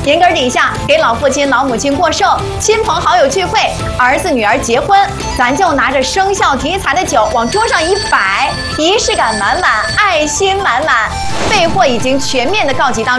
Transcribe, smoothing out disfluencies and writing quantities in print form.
檐根底下给老父亲、老母亲过寿，亲朋好友聚会，儿子女儿结婚，咱就拿着生肖题材的酒往桌上一摆，仪式感满满，爱心满满。备货已经全面的告急当中。